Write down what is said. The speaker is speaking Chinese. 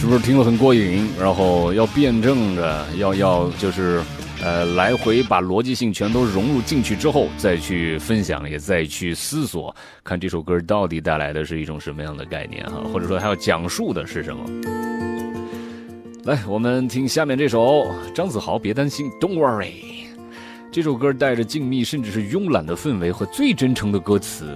不是听了很过瘾？然后要辩证着，要就是来回把逻辑性全都融入进去之后，再去分享，也再去思索，看这首歌到底带来的是一种什么样的概念哈，或者说它要讲述的是什么。来，我们听下面这首张子豪，别担心 ，Don't worry。这首歌带着静谧甚至是慵懒的氛围和最真诚的歌词，